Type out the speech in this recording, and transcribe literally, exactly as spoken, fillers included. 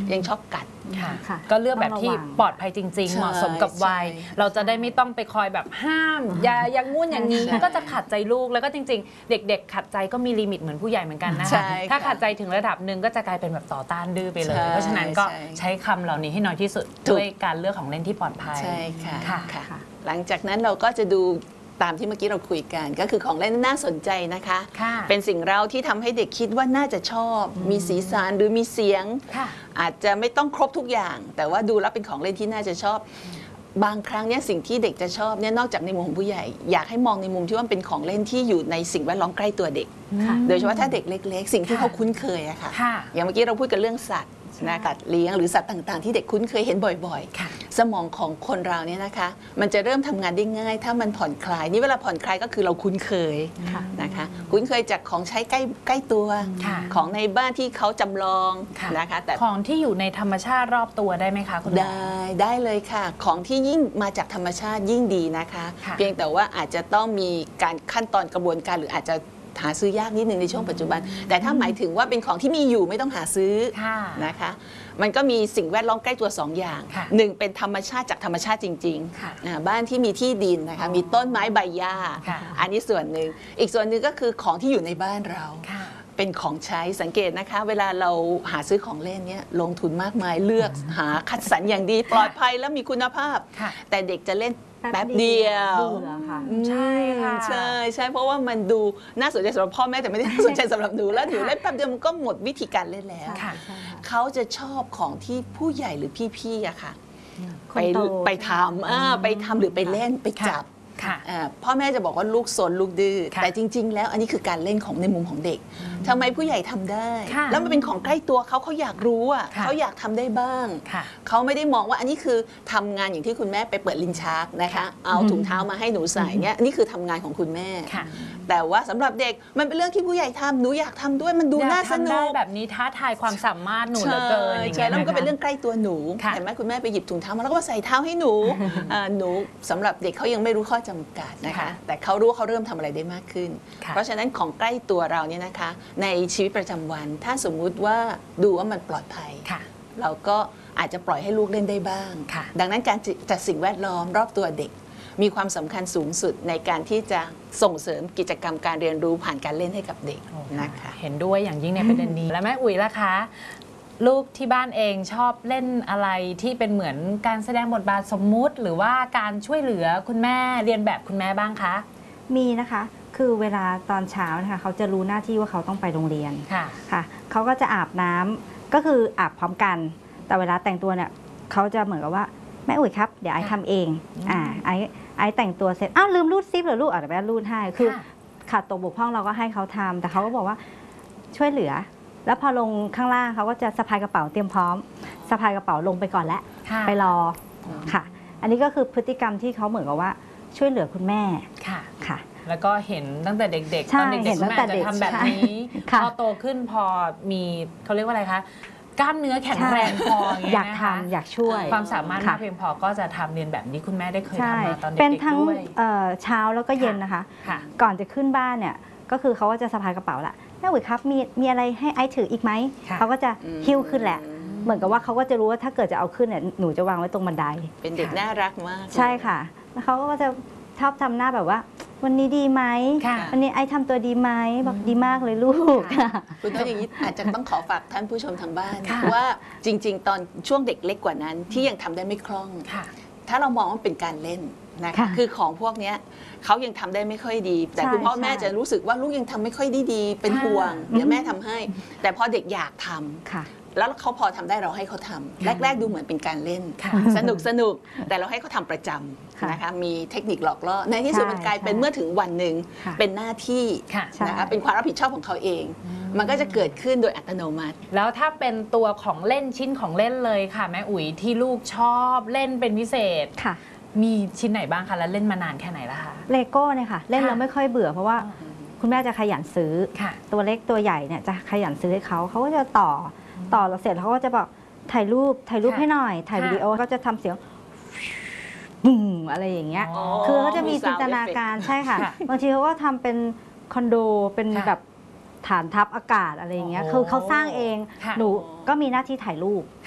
ยังชอบกัดก็เลือกแบบที่ปลอดภัยจริงๆเหมาะสมกับวัยเราจะได้ไม่ต้องไปคอยแบบห้ามอย่าอย่างงู้นอย่างนี้ก็จะขัดใจลูกแล้วก็จริงๆเด็กๆขัดใจก็มีลิมิตเหมือนผู้ใหญ่เหมือนกันนะคะถ้าขัดใจถึงระดับหนึ่งก็จะกลายเป็นแบบต่อต้านดื้อไปเลยเพราะฉะนั้นก็ใช้คำเหล่านี้ให้น้อยที่สุดด้วยการเลือกของเล่นที่ปลอดภัยใช่ค่ะหลังจากนั้นเราก็จะดูตามที่เมื่อกี้เราคุยกันก็คือของเล่นน่าสนใจนะคะเป็นสิ่งเราที่ทำให้เด็กคิดว่าน่าจะชอบมีสีสันหรือมีเสียงอาจจะไม่ต้องครบทุกอย่างแต่ว่าดูแล้วเป็นของเล่นที่น่าจะชอบบางครั้งเนี่ยสิ่งที่เด็กจะชอบเนี่ยนอกจากในมุมของผู้ใหญ่อยากให้มองในมุมที่ว่าเป็นของเล่นที่อยู่ในสิ่งแวดล้อมใกล้ตัวเด็กโดยเฉพาะถ้าเด็กเล็กๆสิ่งที่เขาคุ้นเคยอะค่ะอย่างเมื่อกี้เราพูดกันเรื่องสัตว์นะกัดเลี้ยงหรือสัตว์ต่างๆที่เด็กคุ้นเคยเห็นบ่อยๆสมองของคนเราเนี่ยนะคะมันจะเริ่มทำงานได้ง่ายถ้ามันผ่อนคลายนี่เวลาผ่อนคลายก็คือเราคุ้นเคยนะคะคุ้นเคยจากของใช้ใกล้ใกล้ตัวของในบ้านที่เขาจำลองนะคะแต่ของที่อยู่ในธรรมชาติรอบตัวได้ไหมคะคุณได้ได้เลยค่ะของที่ยิ่งมาจากธรรมชาติยิ่งดีนะคะเพียงแต่ว่าอาจจะต้องมีการขั้นตอนกระบวนการหรืออาจจะหาซื้อยากนิดนึงในช่วงปัจจุบันแต่ถ้าหมายถึงว่าเป็นของที่มีอยู่ไม่ต้องหาซื้อนะคะมันก็มีสิ่งแวดล้อมใกล้ตัวสองอย่างหนึ่งเป็นธรรมชาติจากธรรมชาติจริงๆบ้านที่มีที่ดินนะคะมีต้นไม้ใบหญ้าอันนี้ส่วนหนึ่งอีกส่วนหนึ่งก็คือของที่อยู่ในบ้านเราเป็นของใช้สังเกตนะคะเวลาเราหาซื้อของเล่นเนี่ยลงทุนมากมายเลือกหาคัดสรรอย่างดีปลอดภัยและมีคุณภาพแต่เด็กจะเล่นแป๊บเดียวใช่ค่ะใช่ใช่เพราะว่ามันดูน่าสนใจสำหรับพ่อแม่แต่ไม่ได้น่าสนใจสำหรับหนูแล้วหนูเล่นแป๊บเดียวมันก็หมดวิธีการเล่นแล้วเขาจะชอบของที่ผู้ใหญ่หรือพี่ๆอะค่ะไปไปทำไปทำหรือไปเล่นไปจับพ่อแม่จะบอกว่าลูกซนลูกดื้อแต่จริงๆแล้วอันนี้คือการเล่นของในมุมของเด็กทำไมผู้ใหญ่ทำได้แล้วมันเป็นของใกล้ตัวเขาเขาอยากรู้อ่ะเขาอยากทำได้บ้างเขาไม่ได้มองว่าอันนี้คือทำงานอย่างที่คุณแม่ไปเปิดลิ้นชักนะคะเอาถุงเท้ามาให้หนูใส่เนี่ยนี่คือทำงานของคุณแม่แต่ว่าสำหรับเด็กมันเป็นเรื่องที่ผู้ใหญ่ทำหนูอยากทำด้วยมันดูน่าสนุกแบบนี้ท้าทายความสามารถหนูเหลือเกินใช่แล้วมันก็เป็นเรื่องใกล้ตัวหนูเห็นไหมคุณแม่ไปหยิบถุงเท้ามาแล้วก็ใส่เท้าให้หนูหนูสำหรับเด็กเขายังไม่รู้ข้อจำกัดนะคะแต่เขารู้ว่าเขาเริ่มทำอะไรได้มากขึ้นเพราะฉะนั้นของใกล้ตัวเราเนี่ยนะคะในชีวิตประจำวันถ้าสมมุติว่าดูว่ามันปลอดภัยเราก็อาจจะปล่อยให้ลูกเล่นได้บ้างดังนั้นการจัดสิ่งแวดล้อมรอบตัวเด็กมีความสำคัญสูงสุดในการที่จะส่งเสริมกิจกรรมการเรียนรู้ผ่านการเล่นให้กับเด็กนะคะเห็นด้วยอย่างยิ่งในประเด็นนี้และแม่อุ๋ยล่ะคะลูกที่บ้านเองชอบเล่นอะไรที่เป็นเหมือนการแสดงบทบาทสมมุติหรือว่าการช่วยเหลือคุณแม่เรียนแบบคุณแม่บ้างคะมีนะคะคือเวลาตอนเช้านะคะเขาจะรู้หน้าที่ว่าเขาต้องไปโรงเรียนค่ะค่ะเขาก็จะอาบน้ำก็คืออาบพร้อมกันแต่เวลาแต่งตัวเนี่ยเขาจะเหมือนกับว่าแม่อุ๋ยครับเดี๋ยวไอ้ทำเองอ่าไอ้ไอ้แต่งตัวเสร็จอ้าวลืมรูดซิปเหรอลูกอ่ะเดี๋ยวแม่รูดให้คือขาดตกบกพร่องเราก็ให้เขาทำแต่เขาก็บอกว่าช่วยเหลือแล้วพอลงข้างล่างเขาก็จะสะพายกระเป๋าเตรียมพร้อมสะพายกระเป๋าลงไปก่อนแล้วไปรอค่ะอันนี้ก็คือพฤติกรรมที่เขาเหมือนกับว่าช่วยเหลือคุณแม่ค่ะค่ะแล้วก็เห็นตั้งแต่เด็กๆตอนเด็กๆคุณแม่จะทำแบบนี้พอโตขึ้นพอมีเขาเรียกว่าอะไรคะกล้ามเนื้อแข็งแรงพออยากทำอยากช่วยความสามารถมากเพียงพอก็จะทำเรียนแบบนี้คุณแม่ได้เคยทำมาตอนเด็กๆด้วยเป็นทั้งเช้าแล้วก็เย็นนะคะก่อนจะขึ้นบ้านเนี่ยก็คือเขาก็จะสะพายกระเป๋าละแม่อุ๋ยครับมีมีอะไรให้ไอซ์ถืออีกไหมเขาก็จะหิ้วขึ้นแหละเหมือนกับว่าเขาก็จะรู้ว่าถ้าเกิดจะเอาขึ้นเนี่ยหนูจะวางไว้ตรงบันไดเป็นเด็กน่ารักมากใช่ค่ะแล้วเขาก็จะชอบทำหน้าแบบว่าวันนี้ดีไหมวันนี้ไอซ์ทำตัวดีไหมบอกดีมากเลยลูกคุณถ้าอย่างนี้อาจจะต้องขอฝากท่านผู้ชมทางบ้านว่าจริงๆตอนช่วงเด็กเล็กกว่านั้นที่ยังทำได้ไม่คล่องถ้าเรามองว่าเป็นการเล่นนะคะคือของพวกนี้เขายังทำได้ไม่ค่อยดีแต่คุณพ่อแม่จะรู้สึกว่าลูกยังทำไม่ค่อยดีดีเป็นห่วงเดี๋ยวแม่ทำให้แต่พอเด็กอยากทำแล้วเขาพอทำได้เราให้เขาทำแรกๆดูเหมือนเป็นการเล่นสนุกสนุกแต่เราให้เขาทำประจำนะคะมีเทคนิคหลอกล่อในที่สุดมันกลายเป็นเมื่อถึงวันหนึ่งเป็นหน้าที่นะคะเป็นความรับผิดชอบของเขาเองมันก็จะเกิดขึ้นโดยอัตโนมัติแล้วถ้าเป็นตัวของเล่นชิ้นของเล่นเลยค่ะแม่อุ๋ยที่ลูกชอบเล่นเป็นพิเศษค่ะมีชิ้นไหนบ้างคะแล้วเล่นมานานแค่ไหนแล้วคะเลโก้เนี่ยค่ะเล่นแล้วไม่ค่อยเบื่อเพราะว่าคุณแม่จะขยันซื้อตัวเล็กตัวใหญ่เนี่ยจะขยันซื้อให้เขาเขาก็จะต่อต่อแล้วเสร็จเขาก็จะบอกถ่ายรูปถ่ายรูปให้หน่อยถ่ายวิดีโอก็จะทำเสียงบุ้งอะไรอย่างเงี้ยคือเขาจะมีจินตนาการใช่ค่ะบางทีเขาก็ทำเป็นคอนโดเป็นแบบฐานทัพอากาศอะไรอย่างเงี้ยคือเขาสร้างเองหนูก็มีหน้าที่ถ่ายรูป